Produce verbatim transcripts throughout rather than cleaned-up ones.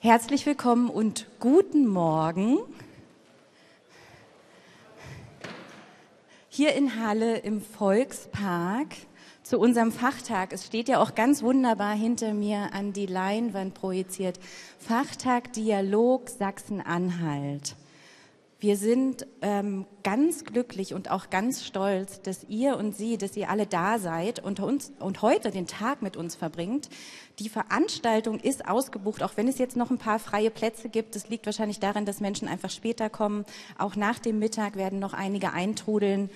Herzlich willkommen und guten Morgen hier in Halle im Volkspark zu unserem Fachtag. Es steht ja auch ganz wunderbar hinter mir an die Leinwand projiziert. Fachtag Dialog Sachsen-Anhalt. Wir sind ähm, ganz glücklich und auch ganz stolz, dass ihr und Sie, dass ihr alle da seid und, uns, und heute den Tag mit uns verbringt. Die Veranstaltung ist ausgebucht, auch wenn es jetzt noch ein paar freie Plätze gibt. Das liegt wahrscheinlich daran, dass Menschen einfach später kommen. Auch nach dem Mittag werden noch einige eintrudeln.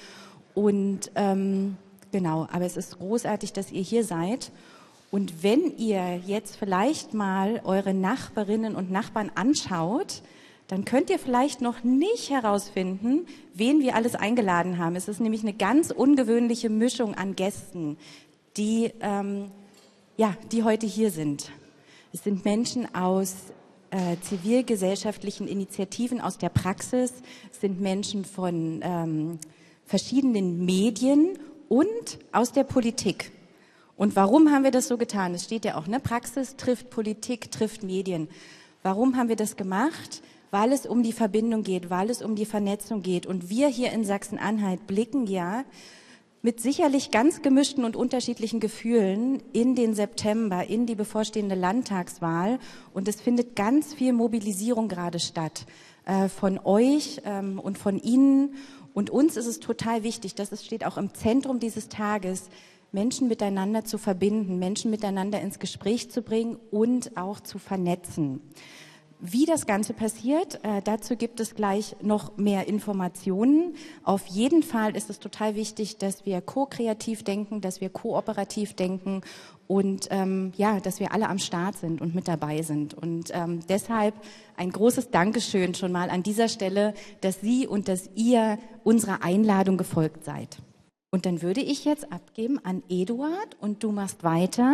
Und ähm, genau, aber es ist großartig, dass ihr hier seid. Und wenn ihr jetzt vielleicht mal eure Nachbarinnen und Nachbarn anschaut, dann könnt ihr vielleicht noch nicht herausfinden, wen wir alles eingeladen haben. Es ist nämlich eine ganz ungewöhnliche Mischung an Gästen, die, ähm, ja, die heute hier sind. Es sind Menschen aus äh, zivilgesellschaftlichen Initiativen, aus der Praxis, es sind Menschen von ähm, verschiedenen Medien und aus der Politik. Und warum haben wir das so getan? Es steht ja auch, ne? Praxis trifft Politik, trifft Medien. Warum haben wir das gemacht? Weil es um die Verbindung geht, weil es um die Vernetzung geht. Und wir hier in Sachsen-Anhalt blicken ja mit sicherlich ganz gemischten und unterschiedlichen Gefühlen in den September, in die bevorstehende Landtagswahl. Und es findet ganz viel Mobilisierung gerade statt äh, von euch ähm, und von Ihnen. Und uns ist es total wichtig, das steht auch im Zentrum dieses Tages, Menschen miteinander zu verbinden, Menschen miteinander ins Gespräch zu bringen und auch zu vernetzen. Wie das Ganze passiert, äh, dazu gibt es gleich noch mehr Informationen. Auf jeden Fall ist es total wichtig, dass wir ko-kreativ denken, dass wir kooperativ denken und ähm, ja, dass wir alle am Start sind und mit dabei sind. Und ähm, deshalb ein großes Dankeschön schon mal an dieser Stelle, dass Sie und dass ihr unserer Einladung gefolgt seid. Und dann würde ich jetzt abgeben an Eduard und du machst weiter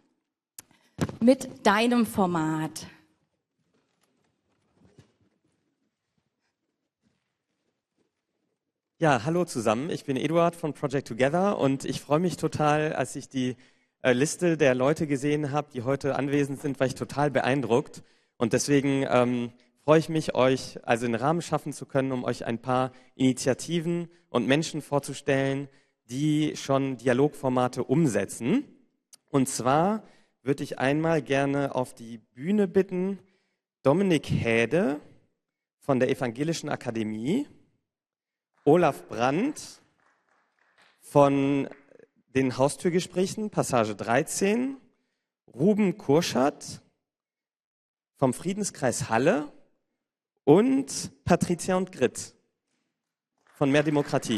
mit deinem Format. Ja, hallo zusammen. Ich bin Eduard von Project Together und ich freue mich total, als ich die äh, Liste der Leute gesehen habe, die heute anwesend sind, war ich total beeindruckt. Und deswegen ähm, freue ich mich, euch also einen Rahmen schaffen zu können, um euch ein paar Initiativen und Menschen vorzustellen, die schon Dialogformate umsetzen. Und zwar würde ich einmal gerne auf die Bühne bitten Dominik Häde von der Evangelischen Akademie, Olaf Brandt von den Haustürgesprächen, Passage dreizehn, Ruben Kurschat vom Friedenskreis Halle und Patricia und Grit von Mehr Demokratie.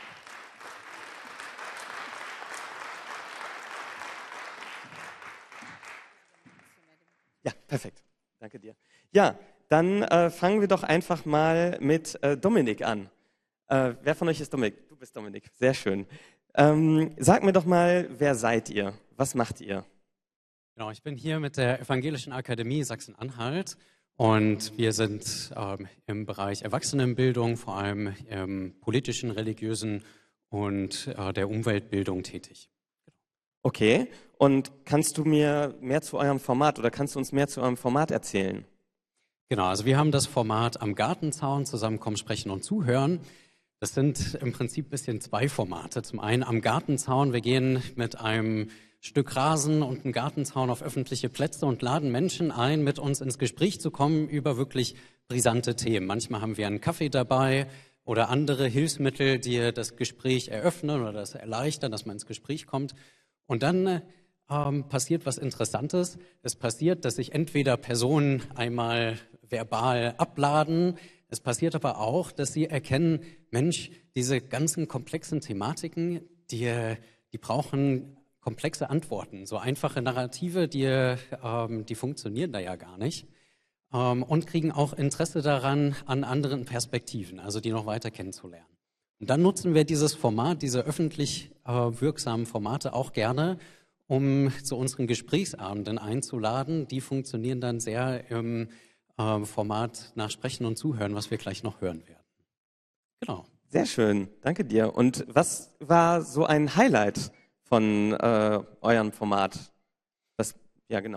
Ja, perfekt. Danke dir. Ja, dann äh, fangen wir doch einfach mal mit äh, Dominik an. Äh, wer von euch ist Dominik? Du bist Dominik, sehr schön. Ähm, sag mir doch mal, wer seid ihr? Was macht ihr? Genau, ich bin hier mit der Evangelischen Akademie Sachsen-Anhalt und wir sind ähm, im Bereich Erwachsenenbildung, vor allem im politischen, religiösen und äh, der Umweltbildung tätig. Okay, und kannst du mir mehr zu eurem Format oder kannst du uns mehr zu eurem Format erzählen? Genau, also wir haben das Format am Gartenzaun, zusammenkommen, sprechen und zuhören. Das sind im Prinzip ein bisschen zwei Formate. Zum einen am Gartenzaun. Wir gehen mit einem Stück Rasen und einem Gartenzaun auf öffentliche Plätze und laden Menschen ein, mit uns ins Gespräch zu kommen über wirklich brisante Themen. Manchmal haben wir einen Kaffee dabei oder andere Hilfsmittel, die das Gespräch eröffnen oder das erleichtern, dass man ins Gespräch kommt. Und dann ähm, passiert was Interessantes. Es passiert, dass sich entweder Personen einmal verbal abladen. Es passiert aber auch, dass sie erkennen, Mensch, diese ganzen komplexen Thematiken, die, die brauchen komplexe Antworten. So einfache Narrative, die, ähm, die funktionieren da ja gar nicht. Ähm, und kriegen auch Interesse daran, an anderen Perspektiven, also die noch weiter kennenzulernen. Und dann nutzen wir dieses Format, diese öffentlich äh, wirksamen Formate auch gerne, um zu unseren Gesprächsabenden einzuladen. Die funktionieren dann sehr im äh, Format nach Sprechen und Zuhören, was wir gleich noch hören werden. Genau. Sehr schön, danke dir. Und was war so ein Highlight von äh, eurem Format? Was, ja, genau.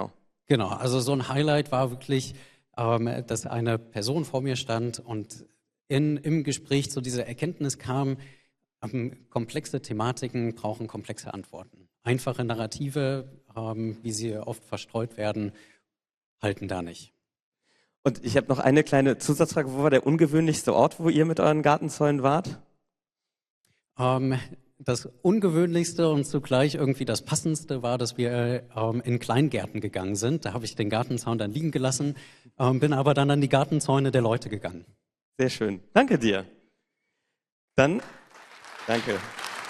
Genau, also so ein Highlight war wirklich, ähm, dass eine Person vor mir stand und in, im Gespräch zu dieser Erkenntnis kam, ähm, komplexe Thematiken brauchen komplexe Antworten. Einfache Narrative, ähm, wie sie oft verstreut werden, halten da nicht. Und ich habe noch eine kleine Zusatzfrage. Wo war der ungewöhnlichste Ort, wo ihr mit euren Gartenzäunen wart? Ähm, das Ungewöhnlichste und zugleich irgendwie das Passendste war, dass wir ähm, in Kleingärten gegangen sind. Da habe ich den Gartenzaun dann liegen gelassen, ähm, bin aber dann an die Gartenzäune der Leute gegangen. Sehr schön. Danke dir. Dann, danke.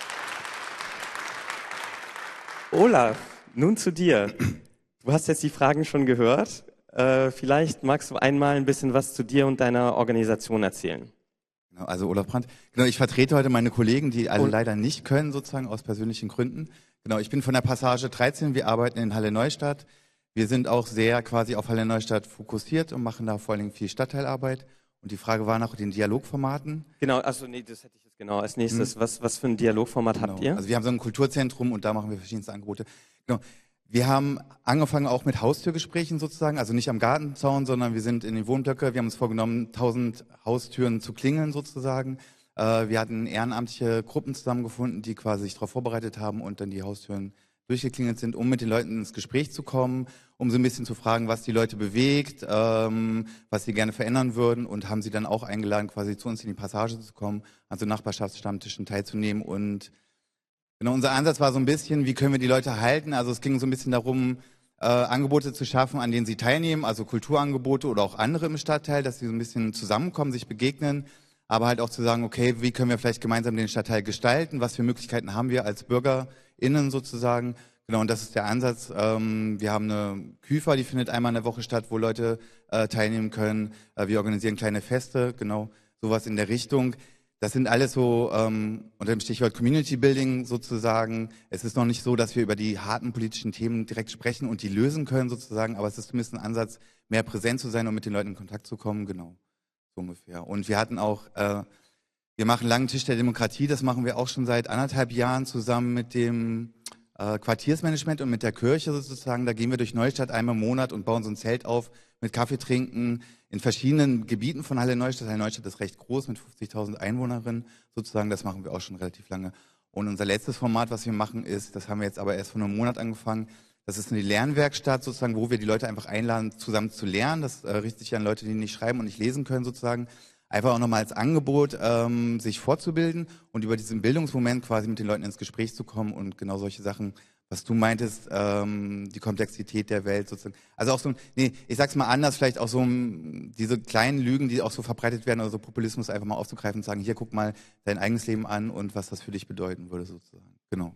Olaf, nun zu dir. Du hast jetzt die Fragen schon gehört. Äh, vielleicht magst du einmal ein bisschen was zu dir und deiner Organisation erzählen. Genau, also Olaf Brandt. Genau, ich vertrete heute meine Kollegen, die alle Und leider nicht können, sozusagen aus persönlichen Gründen. Genau, ich bin von der Passage dreizehn. Wir arbeiten in Halle Neustadt. Wir sind auch sehr quasi auf Halle Neustadt fokussiert und machen da vor allen Dingen viel Stadtteilarbeit. Und die Frage war nach den Dialogformaten. Genau, also nee, das hätte ich jetzt genau als nächstes. Hm. Was, was für ein Dialogformat genau. habt ihr? Also wir haben so ein Kulturzentrum und da machen wir verschiedenste Angebote. Genau. Wir haben angefangen auch mit Haustürgesprächen sozusagen, also nicht am Gartenzaun, sondern wir sind in den Wohnblöcke. Wir haben uns vorgenommen, tausend Haustüren zu klingeln sozusagen. Äh, wir hatten ehrenamtliche Gruppen zusammengefunden, die quasi sich darauf vorbereitet haben und dann die Haustüren durchgeklingelt sind, um mit den Leuten ins Gespräch zu kommen, um so ein bisschen zu fragen, was die Leute bewegt, ähm, was sie gerne verändern würden, und haben sie dann auch eingeladen, quasi zu uns in die Passage zu kommen, also Nachbarschaftsstammtischen teilzunehmen. Und genau, unser Ansatz war so ein bisschen, wie können wir die Leute halten? Also es ging so ein bisschen darum, äh, Angebote zu schaffen, an denen sie teilnehmen, also Kulturangebote oder auch andere im Stadtteil, dass sie so ein bisschen zusammenkommen, sich begegnen, aber halt auch zu sagen, okay, wie können wir vielleicht gemeinsam den Stadtteil gestalten? Was für Möglichkeiten haben wir als BürgerInnen sozusagen? Genau, und das ist der Ansatz. Ähm, wir haben eine Küfer, die findet einmal in der Woche statt, wo Leute äh, teilnehmen können. Äh, wir organisieren kleine Feste, genau, sowas in der Richtung. Das sind alles so ähm, unter dem Stichwort Community Building sozusagen. Es ist noch nicht so, dass wir über die harten politischen Themen direkt sprechen und die lösen können sozusagen, aber es ist zumindest ein Ansatz, mehr präsent zu sein und mit den Leuten in Kontakt zu kommen, genau, so ungefähr. Und wir hatten auch, äh, wir machen langen Tisch der Demokratie, das machen wir auch schon seit anderthalb Jahren zusammen mit dem äh, Quartiersmanagement und mit der Kirche sozusagen. Da gehen wir durch Neustadt einmal im Monat und bauen so ein Zelt auf mit Kaffee trinken, in verschiedenen Gebieten von Halle Neustadt. Halle Neustadt ist recht groß mit fünfzigtausend Einwohnerinnen sozusagen. Das machen wir auch schon relativ lange. Und unser letztes Format, was wir machen, ist, das haben wir jetzt aber erst vor einem Monat angefangen, das ist eine Lernwerkstatt sozusagen, wo wir die Leute einfach einladen, zusammen zu lernen. Das äh, richtet sich an Leute, die nicht schreiben und nicht lesen können sozusagen. Einfach auch nochmal als Angebot, ähm, sich fortzubilden und über diesen Bildungsmoment quasi mit den Leuten ins Gespräch zu kommen und genau solche Sachen, was du meintest, ähm, die Komplexität der Welt sozusagen. Also auch so, nee, ich sag's mal anders, vielleicht auch so diese kleinen Lügen, die auch so verbreitet werden, oder so Populismus einfach mal aufzugreifen und sagen, hier, guck mal dein eigenes Leben an und was das für dich bedeuten würde sozusagen. Genau.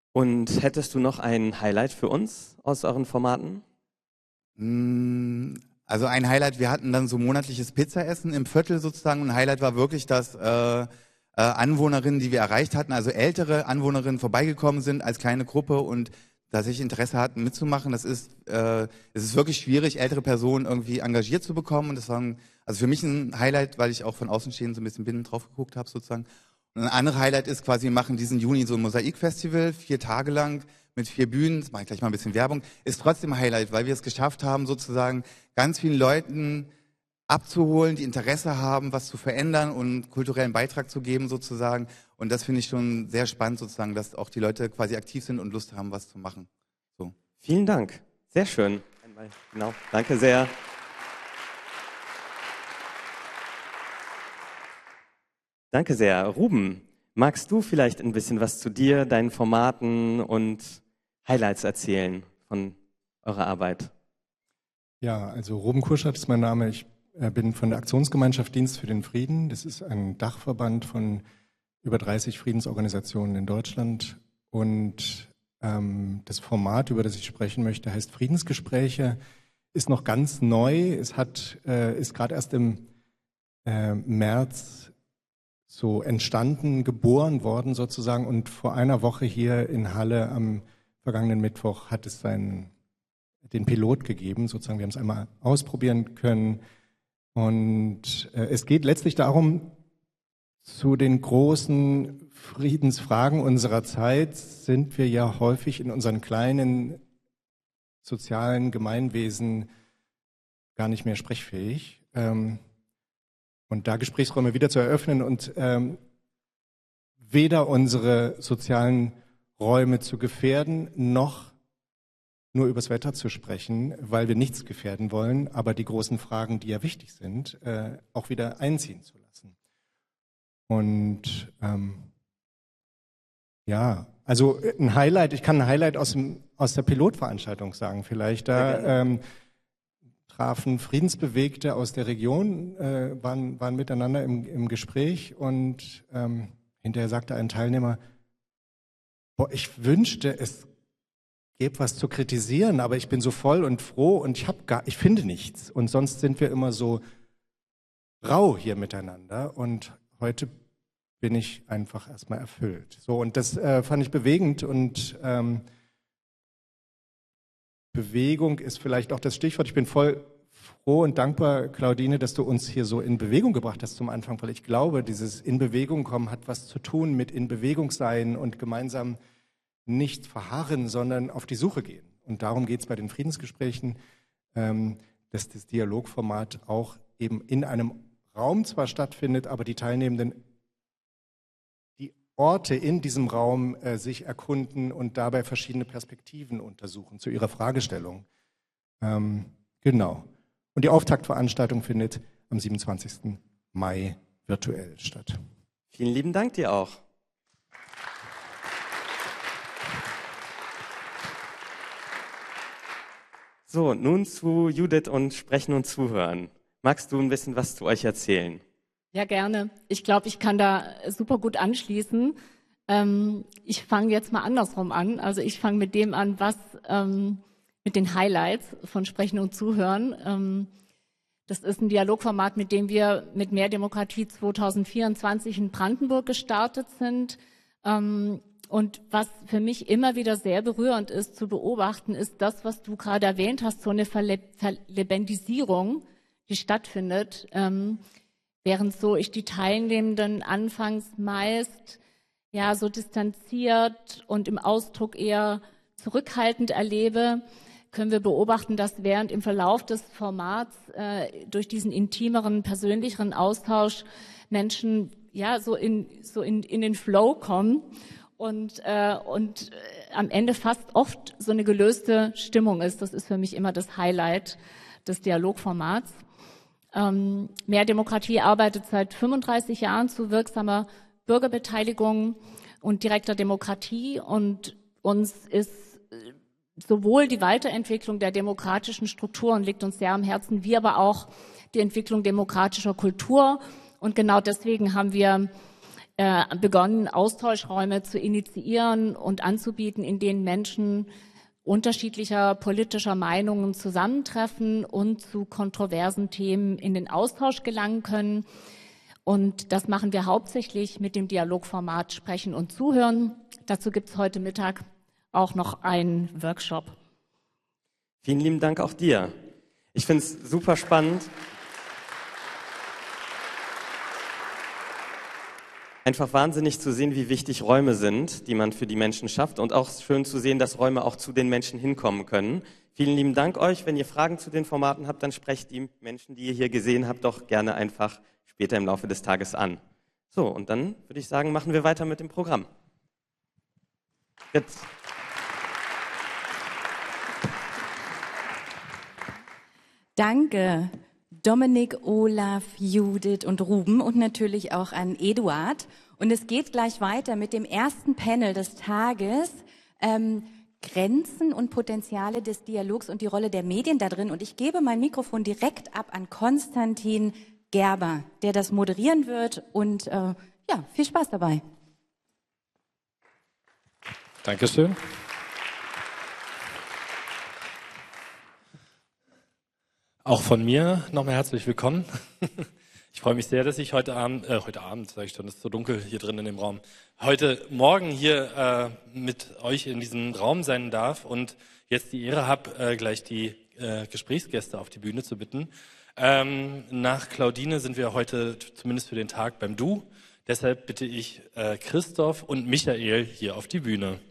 Und hättest du noch ein Highlight für uns aus euren Formaten? Also ein Highlight, wir hatten dann so monatliches Pizzaessen im Viertel sozusagen, und ein Highlight war wirklich, dass äh, Äh, Anwohnerinnen, die wir erreicht hatten, also ältere Anwohnerinnen vorbeigekommen sind als kleine Gruppe und dass ich Interesse hatten mitzumachen. Das ist, äh, es ist wirklich schwierig, ältere Personen irgendwie engagiert zu bekommen. Und das war ein, also für mich ein Highlight, weil ich auch von außen stehend so ein bisschen binnen drauf geguckt habe sozusagen. Und ein anderes Highlight ist quasi, wir machen diesen Juni so ein Mosaikfestival, vier Tage lang mit vier Bühnen. Das mache ich gleich mal ein bisschen Werbung. Ist trotzdem ein Highlight, weil wir es geschafft haben, sozusagen ganz vielen Leuten abzuholen, die Interesse haben, was zu verändern und kulturellen Beitrag zu geben sozusagen. Und das finde ich schon sehr spannend sozusagen, dass auch die Leute quasi aktiv sind und Lust haben, was zu machen. So. Vielen Dank. Sehr schön. Genau. Danke sehr. Danke sehr. Ruben, magst du vielleicht ein bisschen was zu dir, deinen Formaten und Highlights erzählen von eurer Arbeit? Ja, also Ruben Kurschat ist mein Name. Ich bin von der Aktionsgemeinschaft Dienst für den Frieden. Das ist ein Dachverband von über dreißig Friedensorganisationen in Deutschland. Und ähm, das Format, über das ich sprechen möchte, heißt Friedensgespräche, ist noch ganz neu. Es hat, äh, ist gerade erst im äh, März so entstanden, geboren worden sozusagen. Und vor einer Woche hier in Halle am vergangenen Mittwoch hat es seinen, den Pilot gegeben. Sozusagen, wir haben es einmal ausprobieren können. Und äh, es geht letztlich darum, zu den großen Friedensfragen unserer Zeit sind wir ja häufig in unseren kleinen sozialen Gemeinwesen gar nicht mehr sprechfähig. Ähm, und da Gesprächsräume wieder zu eröffnen und ähm, weder unsere sozialen Räume zu gefährden, noch nur übers Wetter zu sprechen, weil wir nichts gefährden wollen, aber die großen Fragen, die ja wichtig sind, äh, auch wieder einziehen zu lassen. Und ähm, ja, also ein Highlight, ich kann ein Highlight aus, dem, aus der Pilotveranstaltung sagen vielleicht. Da ähm, trafen Friedensbewegte aus der Region, äh, waren, waren miteinander im, im Gespräch und ähm, hinterher sagte ein Teilnehmer, boah, ich wünschte, es gäbe was zu kritisieren, aber ich bin so voll und froh und ich habe gar, ich finde nichts. Und sonst sind wir immer so rau hier miteinander und heute bin ich einfach erstmal erfüllt. So, und das äh, fand ich bewegend und ähm, Bewegung ist vielleicht auch das Stichwort. Ich bin voll froh und dankbar, Claudine, dass du uns hier so in Bewegung gebracht hast zum Anfang, weil ich glaube, dieses in Bewegung kommen hat was zu tun mit in Bewegung sein und gemeinsam nicht verharren, sondern auf die Suche gehen. Und darum geht es bei den Friedensgesprächen, ähm, dass das Dialogformat auch eben in einem Raum zwar stattfindet, aber die Teilnehmenden die Orte in diesem Raum äh, sich erkunden und dabei verschiedene Perspektiven untersuchen zu ihrer Fragestellung. Ähm, genau. Und die Auftaktveranstaltung findet am siebenundzwanzigsten Mai virtuell statt. Vielen lieben Dank dir auch. So, nun zu Judith und Sprechen und Zuhören. Magst du ein bisschen was zu euch erzählen? Ja, gerne. Ich glaube, ich kann da super gut anschließen. Ähm, ich fange jetzt mal andersrum an. Also ich fange mit dem an, was ähm, mit den Highlights von Sprechen und Zuhören. Ähm, das ist ein Dialogformat, mit dem wir mit Mehr Demokratie zwanzig vierundzwanzig in Brandenburg gestartet sind. Ähm, Und was für mich immer wieder sehr berührend ist zu beobachten, ist das, was du gerade erwähnt hast, so eine Verle- Verlebendisierung, die stattfindet, ähm, während so ich die Teilnehmenden anfangs meist ja so distanziert und im Ausdruck eher zurückhaltend erlebe, können wir beobachten, dass während im Verlauf des Formats äh, durch diesen intimeren, persönlicheren Austausch Menschen ja so in so in, in den Flow kommen. Und, äh, und äh, am Ende fast oft so eine gelöste Stimmung ist. Das ist für mich immer das Highlight des Dialogformats. Ähm, Mehr Demokratie arbeitet seit fünfunddreißig Jahren zu wirksamer Bürgerbeteiligung und direkter Demokratie. Und uns ist sowohl die Weiterentwicklung der demokratischen Strukturen liegt uns sehr am Herzen, wie aber auch die Entwicklung demokratischer Kultur. Und genau deswegen haben wir begonnen, Austauschräume zu initiieren und anzubieten, in denen Menschen unterschiedlicher politischer Meinungen zusammentreffen und zu kontroversen Themen in den Austausch gelangen können. Und das machen wir hauptsächlich mit dem Dialogformat Sprechen und Zuhören. Dazu gibt es heute Mittag auch noch einen Workshop. Vielen lieben Dank auch dir. Ich finde es super spannend. Einfach wahnsinnig zu sehen, wie wichtig Räume sind, die man für die Menschen schafft und auch schön zu sehen, dass Räume auch zu den Menschen hinkommen können. Vielen lieben Dank euch. Wenn ihr Fragen zu den Formaten habt, dann sprecht die Menschen, die ihr hier gesehen habt, doch gerne einfach später im Laufe des Tages an. So, und dann würde ich sagen, machen wir weiter mit dem Programm. Jetzt. Danke. Dominik, Olaf, Judith und Ruben und natürlich auch an Eduard. Und es geht gleich weiter mit dem ersten Panel des Tages, ähm, Grenzen und Potenziale des Dialogs und die Rolle der Medien da drin. Und ich gebe mein Mikrofon direkt ab an Konstantin Gerber, der das moderieren wird. Und äh, ja, viel Spaß dabei. Dankeschön. Auch von mir nochmal herzlich willkommen. Ich freue mich sehr, dass ich heute Abend, äh, heute Abend, sage ich schon, es ist so dunkel hier drin in dem Raum, heute Morgen hier äh, mit euch in diesem Raum sein darf und jetzt die Ehre habe, äh, gleich die äh, Gesprächsgäste auf die Bühne zu bitten. Ähm, nach Claudine sind wir heute zumindest für den Tag beim Du. Deshalb bitte ich äh, Christoph und Michael hier auf die Bühne.